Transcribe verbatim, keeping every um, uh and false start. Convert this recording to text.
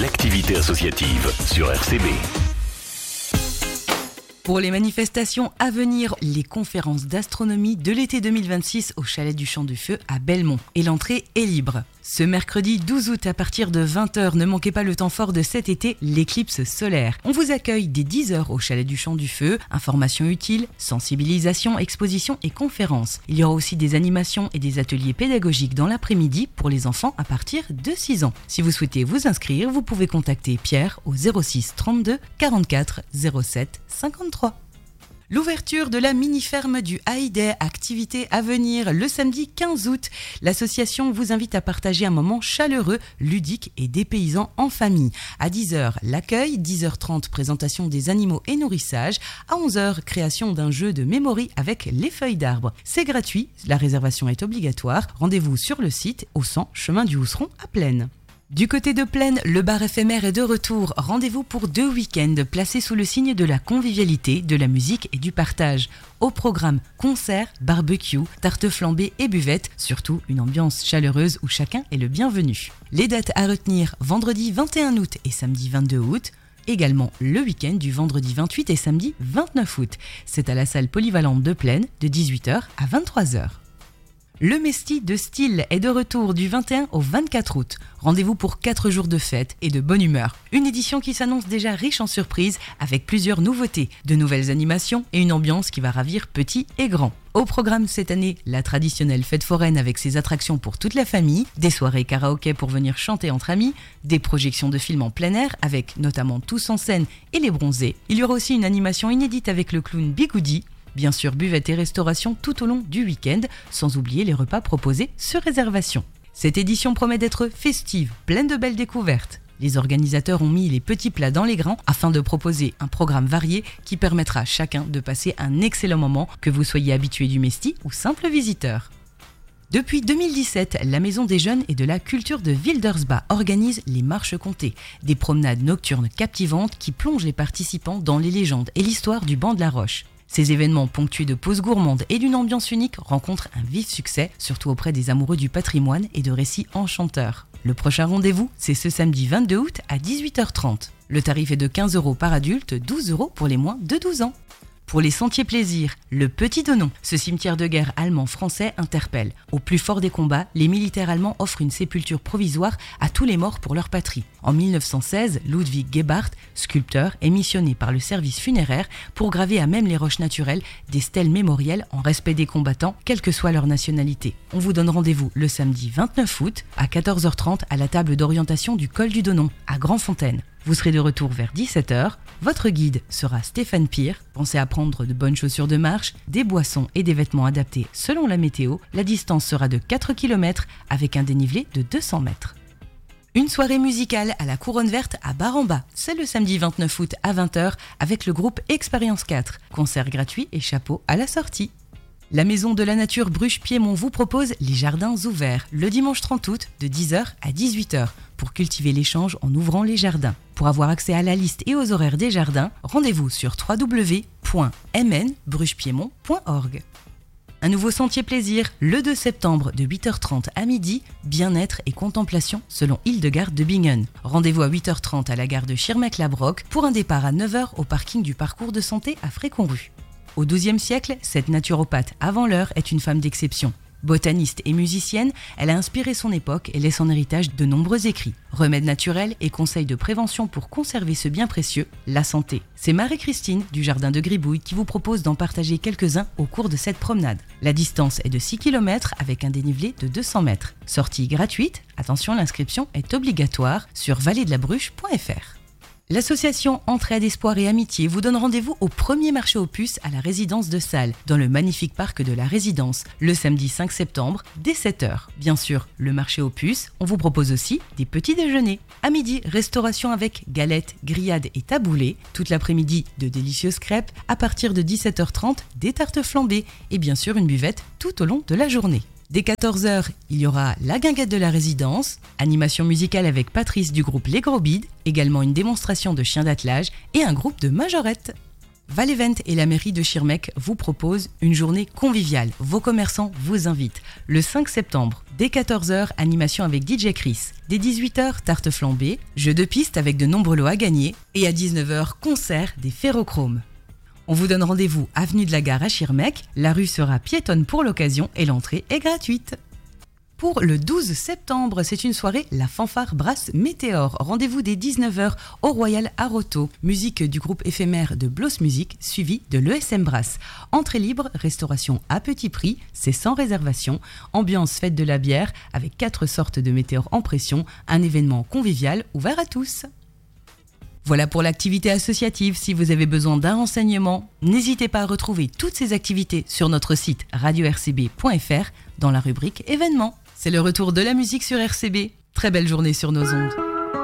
l'activité associative sur R C B. Pour les manifestations à venir, les conférences d'astronomie de l'été deux mille vingt-six au chalet du Champ du Feu à Belmont. Et l'entrée est libre. Ce mercredi douze août à partir de vingt heures, ne manquez pas le temps fort de cet été, l'éclipse solaire. On vous accueille dès dix heures au chalet du Champ du Feu. Informations utiles, sensibilisation, expositions et conférences. Il y aura aussi des animations et des ateliers pédagogiques dans l'après-midi pour les enfants à partir de six ans. Si vous souhaitez vous inscrire, vous pouvez contacter Pierre au zéro six trente-deux quarante-quatre zéro sept cinquante-trois. L'ouverture de la mini-ferme du Haïdais, activité à venir le samedi quinze août. L'association vous invite à partager un moment chaleureux, ludique et dépaysant en famille. À dix heures, l'accueil, dix heures trente, présentation des animaux et nourrissage. À onze heures, création d'un jeu de mémoire avec les feuilles d'arbre. C'est gratuit, la réservation est obligatoire. Rendez-vous sur le site au cent chemin du Housseron à Plaine. Du côté de Plaine, le bar éphémère est de retour. Rendez-vous pour deux week-ends placés sous le signe de la convivialité, de la musique et du partage. Au programme, concerts, barbecue, tartes flambées et buvettes, surtout une ambiance chaleureuse où chacun est le bienvenu. Les dates à retenir, vendredi vingt et un août et samedi vingt-deux août. Également le week-end du vendredi vingt-huit et samedi vingt-neuf août. C'est à la salle polyvalente de Plaine de dix-huit heures à vingt-trois heures. Le Mesti de Style est de retour du vingt et un au vingt-quatre août. Rendez-vous pour quatre jours de fête et de bonne humeur. Une édition qui s'annonce déjà riche en surprises avec plusieurs nouveautés, de nouvelles animations et une ambiance qui va ravir petits et grands. Au programme cette année, la traditionnelle fête foraine avec ses attractions pour toute la famille, des soirées karaoké pour venir chanter entre amis, des projections de films en plein air avec notamment Tous en scène et Les Bronzés. Il y aura aussi une animation inédite avec le clown Bigoudi. Bien sûr, buvette et restauration tout au long du week-end, sans oublier les repas proposés sur réservation. Cette édition promet d'être festive, pleine de belles découvertes. Les organisateurs ont mis les petits plats dans les grands afin de proposer un programme varié qui permettra à chacun de passer un excellent moment, que vous soyez habitué du Mesti ou simple visiteur. Depuis deux mille dix-sept, la Maison des Jeunes et de la Culture de Wildersbach organise les Marches Comtées, des promenades nocturnes captivantes qui plongent les participants dans les légendes et l'histoire du banc de la Roche. Ces événements ponctués de pauses gourmandes et d'une ambiance unique rencontrent un vif succès, surtout auprès des amoureux du patrimoine et de récits enchanteurs. Le prochain rendez-vous, c'est ce samedi vingt-deux août à dix-huit heures trente. Le tarif est de quinze euros par adulte, douze euros pour les moins de douze ans. Pour les sentiers plaisirs, le Petit Donon, ce cimetière de guerre allemand-français interpelle. Au plus fort des combats, les militaires allemands offrent une sépulture provisoire à tous les morts pour leur patrie. En mille neuf cent seize, Ludwig Gebhardt, sculpteur, est missionné par le service funéraire pour graver à même les roches naturelles des stèles mémorielles en respect des combattants, quelle que soit leur nationalité. On vous donne rendez-vous le samedi vingt-neuf août à quatorze heures trente à la table d'orientation du col du Donon, à Grandfontaine. Vous serez de retour vers dix-sept heures. Votre guide sera Stéphane Pire. Pensez à prendre de bonnes chaussures de marche, des boissons et des vêtements adaptés selon la météo. La distance sera de quatre kilomètres avec un dénivelé de deux cents mètres. Une soirée musicale à la Couronne Verte à Bar-en-Bas. C'est le samedi vingt-neuf août à vingt heures avec le groupe Expérience quatre. Concert gratuit et chapeau à la sortie. La Maison de la Nature Bruges-Piémont vous propose les jardins ouverts le dimanche trente août de dix heures à dix-huit heures pour cultiver l'échange en ouvrant les jardins. Pour avoir accès à la liste et aux horaires des jardins, rendez-vous sur w w w point m n bruges piémont point org. Un nouveau sentier plaisir le deux septembre de huit heures trente à midi, bien-être et contemplation selon Hildegarde de Bingen. Rendez-vous à huit heures trente à la gare de Schirmeck-Labrock pour un départ à neuf heures au parking du parcours de santé à Fréconru. Au douzième siècle, cette naturopathe avant l'heure est une femme d'exception. Botaniste et musicienne, elle a inspiré son époque et laisse en héritage de nombreux écrits. Remèdes naturels et conseils de prévention pour conserver ce bien précieux, la santé. C'est Marie-Christine du Jardin de Gribouille qui vous propose d'en partager quelques-uns au cours de cette promenade. La distance est de six kilomètres avec un dénivelé de deux cents mètres. Sortie gratuite, attention, l'inscription est obligatoire sur vallée de la bruche point f r. L'association Entraide, Espoir et Amitié vous donne rendez-vous au premier marché aux puces à la résidence de Salles, dans le magnifique parc de la résidence, le samedi cinq septembre, dès sept heures. Bien sûr, le marché aux puces, on vous propose aussi des petits déjeuners. À midi, restauration avec galettes, grillades et taboulés. Toute l'après-midi, de délicieuses crêpes. À partir de dix-sept heures trente, des tartes flambées. Et bien sûr, une buvette tout au long de la journée. Dès quatorze heures, il y aura la guinguette de la résidence, animation musicale avec Patrice du groupe Les Gros Bides, également une démonstration de chiens d'attelage et un groupe de majorettes. Val Event et la mairie de Schirmeck vous proposent une journée conviviale. Vos commerçants vous invitent. Le cinq septembre, dès quatorze heures, animation avec D J Chris. Dès dix-huit heures, tarte flambée, jeux de piste avec de nombreux lots à gagner. Et à dix-neuf heures, concert des Ferrochromes. On vous donne rendez-vous avenue de la Gare à Schirmeck. La rue sera piétonne pour l'occasion et l'entrée est gratuite. Pour le douze septembre, c'est une soirée La Fanfare Brasse Météore. Rendez-vous dès dix-neuf heures au Royal Aroto. Musique du groupe éphémère de Bloss Music, suivi de l'E S M Brass. Entrée libre, restauration à petit prix, c'est sans réservation. Ambiance fête de la bière avec quatre sortes de météores en pression. Un événement convivial ouvert à tous. Voilà pour l'activité associative. Si vous avez besoin d'un renseignement, n'hésitez pas à retrouver toutes ces activités sur notre site radio r c b point f r dans la rubrique événements. C'est le retour de la musique sur R C B. Très belle journée sur nos ondes.